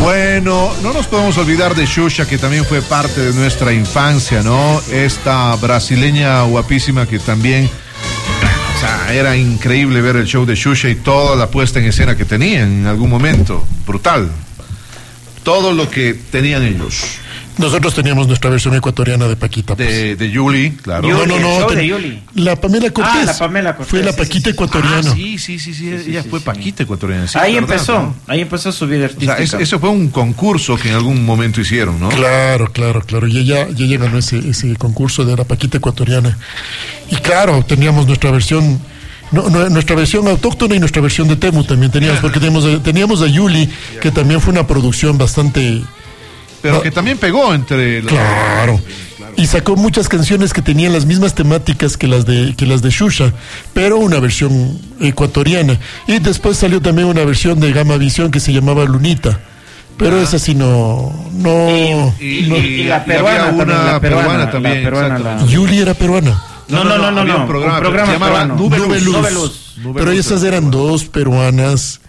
Bueno, no nos podemos olvidar de Xuxa, que también fue parte de nuestra infancia, ¿no? Esta brasileña guapísima que también, o sea, era increíble ver el show de Xuxa y toda la puesta en escena que tenían en algún momento. Brutal. Todo lo que tenían ellos. Nosotros teníamos nuestra versión ecuatoriana de Paquita. Pues. De Yuli, claro. No. De Yuli. La Pamela Cortés. La Pamela Cortés. Fue la Paquita ecuatoriana. Sí. Ella fue Paquita ecuatoriana. Sí, ahí ¿verdad? empezó, ¿no? ahí empezó su vida artística. O sea, eso fue un concurso que en algún momento hicieron, ¿no? Claro. Y ella ganó ese concurso de la Paquita ecuatoriana. Y claro, teníamos nuestra versión. Nuestra versión autóctona y nuestra versión de Temu también teníamos, porque teníamos a Yuli, que también fue una producción bastante... Pero que también pegó entre... Claro. Y sacó muchas canciones que tenían las mismas temáticas que las de Xuxa, pero una versión ecuatoriana. Y después salió también una versión de Gama Visión que se llamaba Lunita. Pero esa sí no. Y la peruana también. Yuli era peruana. No. Un programa se llamaba peruano. Nube Luz. Pero esas eran dos peruanas,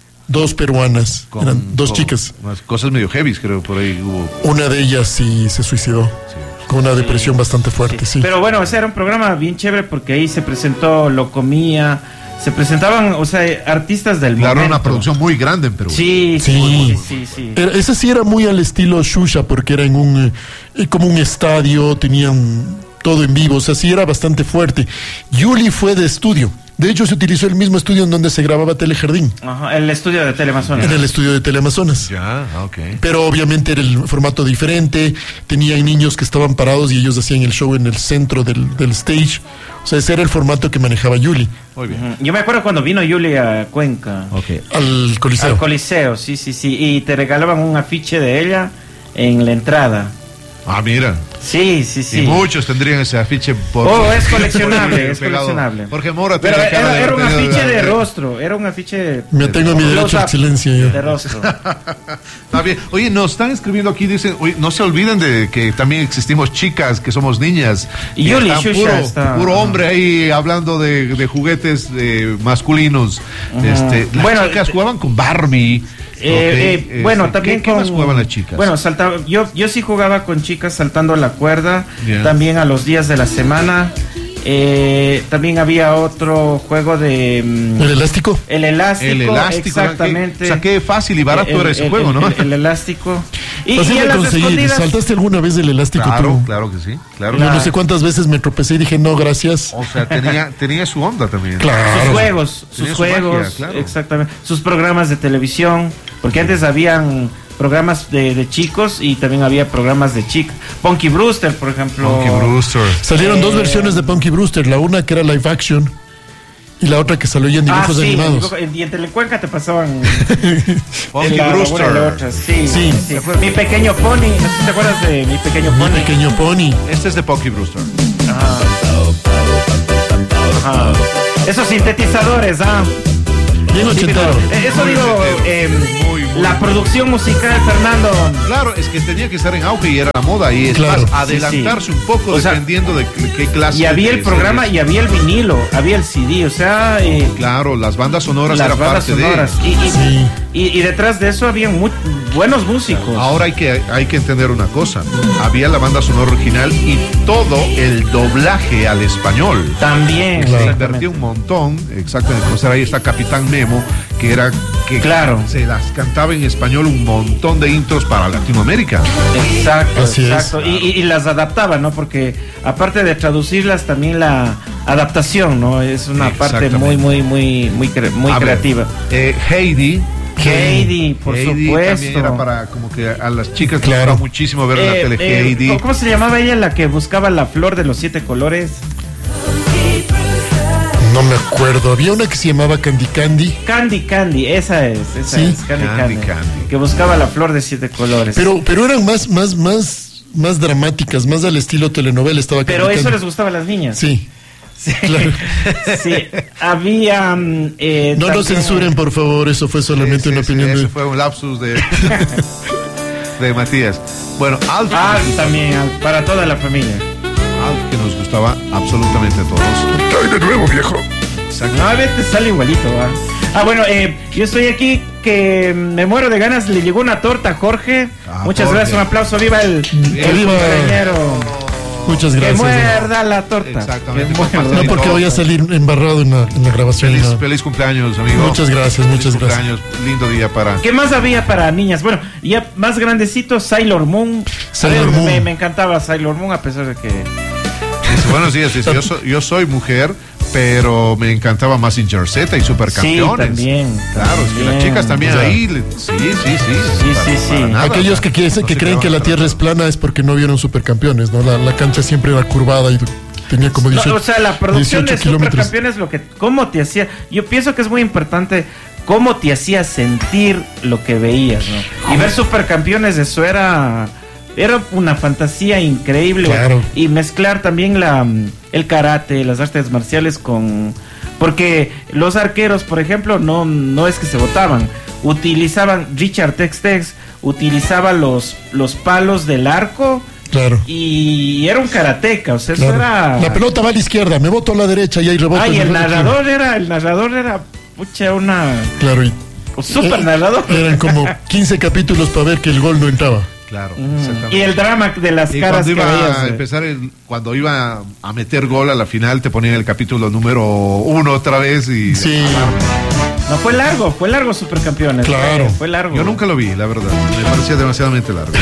eran dos chicas. Unas cosas medio heavy, creo, por ahí hubo. Una de ellas sí se suicidó, con una depresión bastante fuerte, sí. Pero bueno, ese era un programa bien chévere porque ahí se presentó Locomía, se presentaban, o sea, artistas del momento. Claro, una producción muy grande en Perú. Sí. Ese sí era muy al estilo Xuxa porque era en como un estadio, tenían todo en vivo, o sea, sí era bastante fuerte. Yuli fue de estudio. De hecho, se utilizó el mismo estudio en donde se grababa Telejardín. Ajá, el estudio de Teleamazonas. En el estudio de Teleamazonas. Ya, ok. Pero obviamente era el formato diferente, tenían niños que estaban parados y ellos hacían el show en el centro del stage. O sea, ese era el formato que manejaba Yuli. Muy bien. Yo me acuerdo cuando vino Yuli a Cuenca. Okay. Al Coliseo. Al Coliseo, sí. Y te regalaban un afiche de ella en la entrada. Ah, mira. Sí. Y muchos tendrían ese afiche por... es coleccionable, es coleccionable. Jorge Mora... Pero era un afiche de rostro, era un afiche... Me tengo mi derecho a silencio yo. De rostro. Está bien. Oye, nos están escribiendo aquí, dicen, oye, no se olviden de que también existimos chicas, que somos niñas. Y Yuli, Xuxa está... Puro hombre ahí hablando de juguetes masculinos. Las chicas jugaban con Barbie. Bueno, también ¿Qué más jugaban las chicas? Bueno, yo sí jugaba con chicas saltando la cuerda, también a los días de la semana. También había otro juego de... ¿El elástico? El elástico, O exactamente. sea, qué fácil y barato era ese juego, ¿no? El elástico. Y a las escondidas... ¿Saltaste alguna vez del elástico tú? Claro que sí. Claro. Yo no sé cuántas veces me tropecé y dije, no, gracias. O sea, tenía su onda también. Claro. Sus juegos, claro. Exactamente. Sus programas de televisión, porque antes habían programas de chicos y también había programas de chicas. Punky Brewster, por ejemplo. Punky Brewster. Salieron dos versiones de Punky Brewster, la una que era live action y la otra que salió ya en dibujos animados. Y en Telecuenca te pasaban Punky Brewster. Sí. Mi Pequeño Pony, no sé si te acuerdas de Mi Pequeño Pony. Mi Pequeño Pony. Este es de Punky Brewster. Ajá. Esos sintetizadores, Bien ochentero. Eso digo, la producción musical, Fernando. Claro, es que tenía que estar en auge y era la moda y es más, adelantarse un poco dependiendo de qué clase. Y había el programa y había el vinilo, había el CD, o sea... claro, las bandas sonoras eran parte de... Y detrás de eso había buenos músicos. Ahora hay que entender una cosa. Había la banda sonora original y todo el doblaje al español. También. Se invertía un montón. Exactamente. O sea, ahí está Capitán Nemo, que se las cantaba en español un montón de intros para Latinoamérica. Exacto. Y las adaptaba, ¿no? Porque aparte de traducirlas, también la adaptación, ¿no? Es una parte muy creativa. Heidi, por supuesto. También era para como que a las chicas les gustaba muchísimo ver en la tele Heidi. ¿Cómo se llamaba ella la que buscaba la flor de los 7 colores? No me acuerdo. Había una que se llamaba Candy Candy. Candy, esa es Candy. Que buscaba la flor de 7 colores. Pero eran más dramáticas, más al estilo telenovela. Pero eso les gustaba a las niñas. Sí. Claro. Sí, había... no nos censuren, por favor, eso fue solamente una opinión. Eso fue un lapsus de Matías. Bueno, Alf también, para toda la familia. Alf, que nos gustaba absolutamente a todos. Estoy de nuevo, viejo. A veces sale igualito, Bueno, yo estoy aquí que me muero de ganas. Le llegó una torta a Jorge. Muchas Jorge. gracias, un aplauso. Viva el compañero. Muchas gracias. Que muerda la torta. Exactamente. No porque voy a salir embarrado en la grabación. Feliz cumpleaños, amigo. Muchas gracias, muchas gracias. Cumpleaños, lindo día para... ¿Qué más había para niñas? Bueno, ya más grandecito, Sailor Moon. Sailor Moon. Me encantaba Sailor Moon, a pesar de que... Buenos días, yo soy mujer, pero me encantaba Mazinger Z y Supercampeones. Sí, también. Claro, es que las chicas también ahí... Sí. Aquellos que creen que la Tierra es plana es porque no vieron Supercampeones, ¿no? La cancha siempre era curvada y tenía como 18 o sea, la producción de kilómetros. Supercampeones, cómo te hacía... Yo pienso que es muy importante cómo te hacía sentir lo que veías, ¿no? Y ver Supercampeones, eso era una fantasía increíble. Claro. Y mezclar también el karate, las artes marciales con... Porque los arqueros, por ejemplo, no es que se botaban. Utilizaban, Richard Tex utilizaba los palos del arco. Claro. Y era un karateca, o sea, Claro. eso era... La pelota va a la izquierda, me boto a la derecha y hay rebote. Ay, el narrador era, pucha, una... Claro, y super narrador. eran como 15 capítulos para ver que el gol no entraba. Claro, exactamente. Y el drama de las caras que veías. Cuando iba a meter gol a la final, te ponían el capítulo número 1 otra vez y... Sí. No, fue largo Supercampeones. Claro. Fue largo. Yo nunca lo vi, la verdad. Me parecía demasiadamente largo.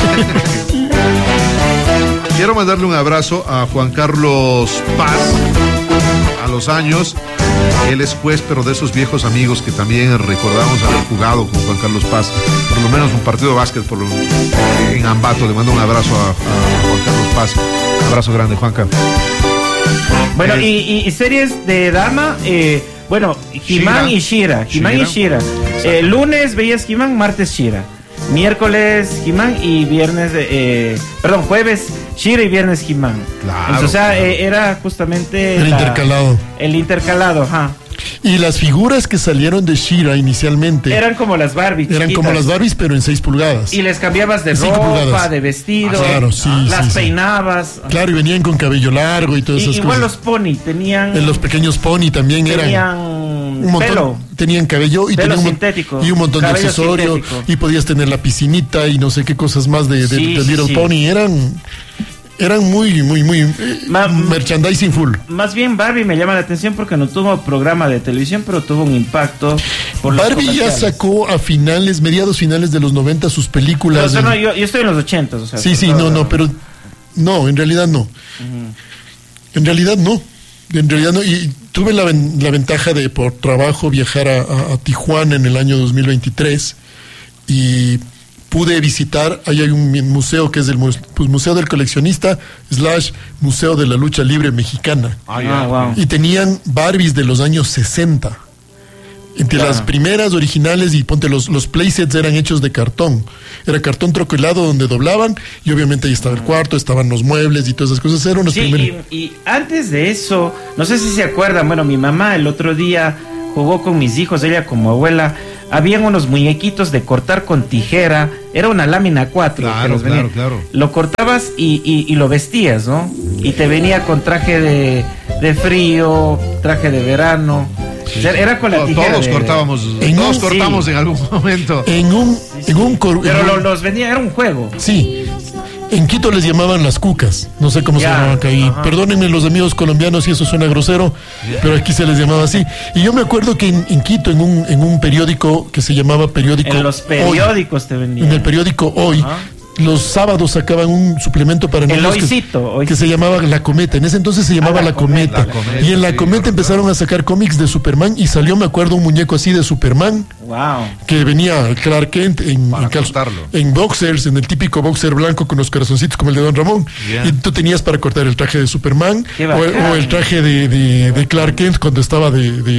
Quiero mandarle un abrazo a Juan Carlos Paz, a los años. Él es juez, pero de esos viejos amigos que también recordamos haber jugado con Juan Carlos Paz, por lo menos un partido de básquet en Ambato. Le mando un abrazo a Juan Carlos Paz. Un abrazo grande, Juanca. Bueno, y series de dama, bueno, He-Man y She-Ra. He-Man y She-Ra. Lunes veías He-Man, martes She-Ra. Miércoles He-Man y viernes, jueves She-Ra y viernes He-Man. Claro. Entonces, o sea, era justamente El intercalado, ajá. Y las figuras que salieron de She-Ra inicialmente eran como las Barbies. Eran chiquitas. como las Barbies, pero en 6 pulgadas. Y les cambiabas de 5 ropa, pulgadas. de vestido. Claro, sí, las sí, peinabas. Claro, y venían con cabello largo y todas esas Igual cosas. los pony tenían. Los pequeños pony también tenían un montón, pelo. tenían cabello y Pelo tenían sintético. Y un montón de Cabello accesorios. sintético. Y podías tener la piscinita y no sé qué cosas más de Little sí. Pony. Eran muy merchandising full. Más bien Barbie me llama la atención porque no tuvo programa de televisión, pero tuvo un impacto por los Barbie ya sacó a mediados finales de los 90 sus películas. No, yo estoy en los 80, o sea. Sí, pero no, en realidad no. En realidad no. Y tuve la ventaja de por trabajo viajar a Tijuana en el año 2023 y pude visitar, ahí hay un museo que es el Museo del Coleccionista / Museo de la Lucha Libre Mexicana. Wow. Y tenían Barbies de los años 60. Entre las primeras originales, y ponte los playsets eran hechos de cartón. Era cartón troquelado donde doblaban y obviamente ahí estaba el cuarto, estaban los muebles y todas esas cosas. Eran los primeros. Y antes de eso, no sé si se acuerdan, bueno, mi mamá el otro día jugó con mis hijos, ella como abuela. Habían unos muñequitos de cortar con tijera, era una lámina 4. Claro. Lo cortabas y lo vestías, ¿no? Y te venía con traje de frío, traje de verano. O sea, era con la tijera. Todos cortábamos en algún momento. Pero los vendía, era un juego. Sí. En Quito les llamaban las cucas, no sé cómo se llamaban acá. Y perdónenme los amigos colombianos si eso suena grosero, pero aquí se les llamaba así. Y yo me acuerdo que en Quito, en un periódico que se llamaba Periódico En los periódicos Hoy, te vendían. en el periódico Hoy, los sábados sacaban un suplemento para niños que se llamaba La Cometa. En ese entonces se llamaba La Cometa. Y en La Cometa empezaron a sacar cómics de Superman y salió, me acuerdo, un muñeco así de Superman. Wow. Que venía Clark Kent en boxers, en el típico boxer blanco con los corazoncitos como el de Don Ramón. Y tú tenías para cortar el traje de Superman o el traje de Clark Kent cuando estaba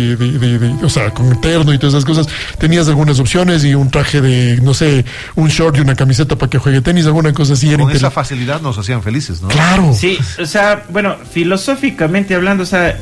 o sea, con terno y todas esas cosas. Tenías algunas opciones y un traje de, no sé, un short y una camiseta para que juegue tenis, alguna cosa así. Con esa facilidad nos hacían felices, ¿no? Claro. Sí, o sea, bueno, filosóficamente hablando, o sea,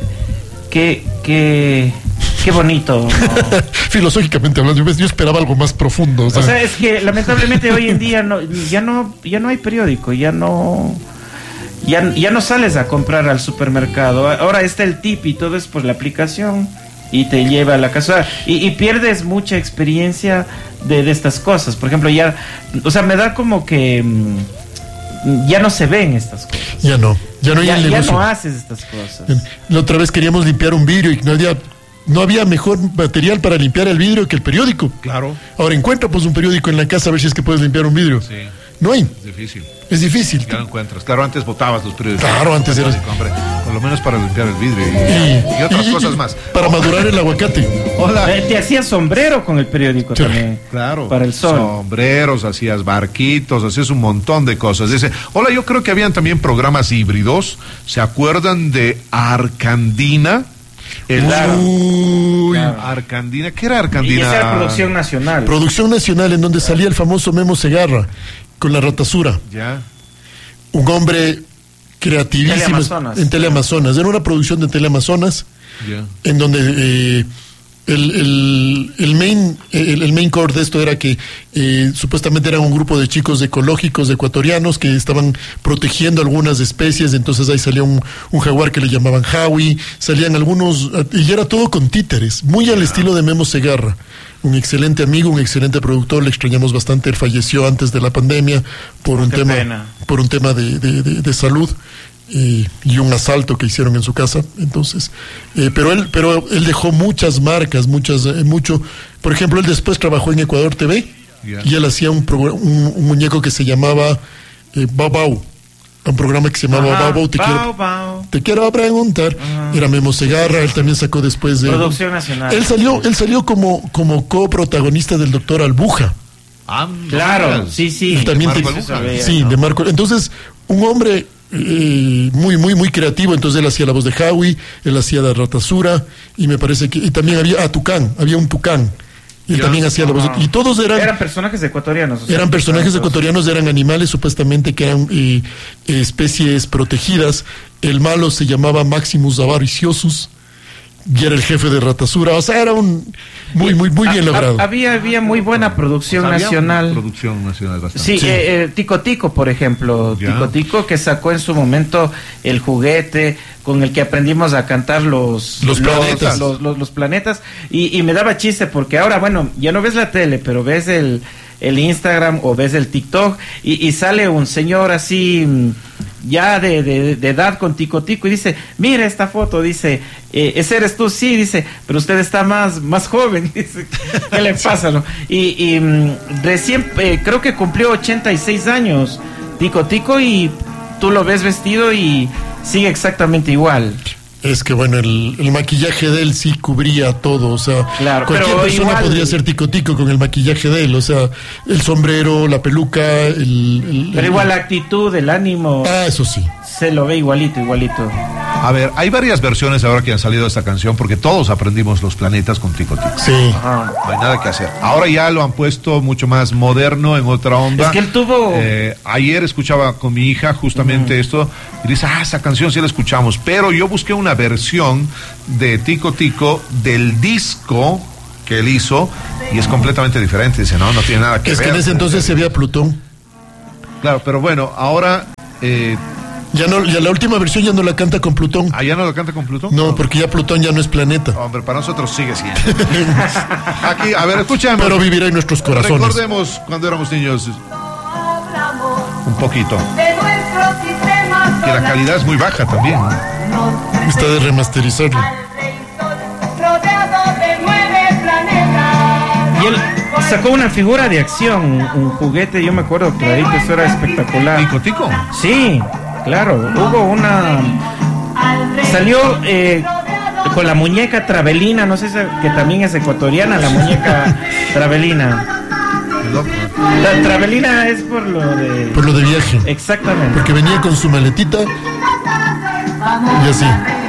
qué bonito, ¿no? Filosóficamente hablando, yo esperaba algo más profundo. O sea, es que lamentablemente hoy en día ya no hay periódico, ya no sales a comprar al supermercado. Ahora está el tip y todo es por la aplicación. y te lleva a la casa y pierdes mucha experiencia de estas cosas. Por ejemplo, ya, o sea, me da como que ya no se ven estas cosas. Ya no hay el negocio. Ya no haces estas cosas. La otra vez queríamos limpiar un vidrio y no había mejor material para limpiar el vidrio que el periódico. Claro. Ahora encuentra pues un periódico en la casa a ver si es que puedes limpiar un vidrio. Sí. No hay. Es difícil. Es difícil. Ya lo encuentras. Claro, antes botabas los periódicos. Claro, antes era. Por lo menos para limpiar el vidrio y otras cosas más. Para madurar el aguacate. Hola. Te hacías sombrero con el periódico también. Claro. Para el sol. Sombreros, hacías barquitos, hacías un montón de cosas. Dice, hola, yo creo que habían también programas híbridos. ¿Se acuerdan de Arcandina? Uy. Claro. Arcandina, ¿qué era Arcandina? Y esa era Producción Nacional. Producción Nacional, en donde salía el famoso Memo Segarra con la Ratazura. Ya. Un hombre creativísimo Teleamazonas. en Teleamazonas. Era una producción de Teleamazonas, Ya. en donde el main core de esto era que supuestamente eran un grupo de chicos ecológicos ecuatorianos que estaban protegiendo algunas especies. Entonces ahí salía un jaguar que le llamaban Howie, salían algunos, y era todo con títeres, muy al estilo de Memo Segarra. Un excelente amigo, un excelente productor, le extrañamos bastante. Él falleció antes de la pandemia por un tema de salud. Y un asalto que hicieron en su casa. Entonces, pero él dejó muchas marcas, mucho. Por ejemplo, él después trabajó en Ecuador TV. Yeah. Y él hacía un muñeco que se llamaba Bao Bao, un programa que se llamaba Bao Bao, te quiero preguntar. Era Memo Segarra. Él también sacó después de Producción Nacional. Él salió como coprotagonista del Doctor Albuja. Claro, sí. Él también de Marco. Entonces, un hombre muy creativo. Entonces él hacía la voz de Howie, él hacía la Ratazura, y me parece que también había un tucán, y él también hacía la voz, y todos eran personajes ecuatorianos, o sea, eran personajes ecuatorianos, eran animales supuestamente que eran especies protegidas. El malo se llamaba Maximus Avariciosus y era el jefe de Ratazura. O sea, era un muy bien logrado. Había muy buena producción nacional. Producción nacional bastante. Sí, Tico Tico, por ejemplo. Ya. Tico Tico, que sacó en su momento el juguete con el que aprendimos a cantar los planetas. Y me daba chiste porque ahora, bueno, ya no ves la tele, pero ves el Instagram o ves el TikTok y sale un señor así ya de edad con Tico Tico y dice, mira esta foto, dice, ese eres tú, sí, dice, pero usted está más joven, dice, ¿qué le pasa? ¿No? Y recién creo que cumplió 86 años Tico Tico, y tú lo ves vestido y sigue exactamente igual. Es que bueno, el maquillaje de él sí cubría todo, o sea, claro, cualquier persona igual podría ser Tico Tico con el maquillaje de él, o sea, el sombrero, la peluca, pero igual la actitud, el ánimo. Eso sí. Se lo ve igualito. A ver, hay varias versiones ahora que han salido de esta canción, porque todos aprendimos los planetas con Tico Tico. Sí. Ajá. No hay nada que hacer. Ahora ya lo han puesto mucho más moderno, en otra onda. Es que él tuvo... ayer escuchaba con mi hija justamente esto, y dice, esa canción sí la escuchamos, pero yo busqué una versión de Tico Tico del disco que él hizo, y es completamente diferente. Dice, no tiene nada que ver. Es que en ese entonces se veía Plutón. Claro, pero bueno, ahora... ya la última versión ya no la canta con Plutón. ¿Ya no la canta con Plutón? No, porque ya Plutón ya no es planeta. Hombre, para nosotros sigue siendo. Aquí, a ver, escuchemos. Pero vivirá en nuestros corazones. Recordemos cuando éramos niños un poquito. Que la calidad es muy baja también. Está de remasterizarlo. Y él sacó una figura de acción, un juguete, yo me acuerdo clarito, eso era espectacular. ¿Tico Tico? Sí, claro, hubo una... Salió con la muñeca Travelina, no sé si que también es ecuatoriana, la muñeca Travelina. La Travelina es por lo de viaje. Exactamente. Porque venía con su maletita y así.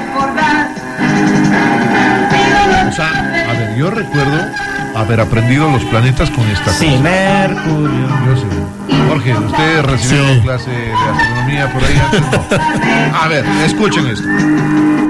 O sea, a ver, yo recuerdo haber aprendido los planetas con esta Sí, cosa. Mercurio. Yo sé. Jorge, ¿usted recibió clase de astronomía por ahí antes? No. A ver, escuchen esto.